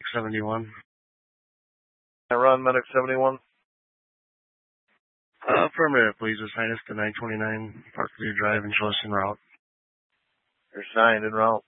71. Ron, Medic 71. Affirmative, please assign us to 929 Parkview Drive and show us en route. You're signed en route.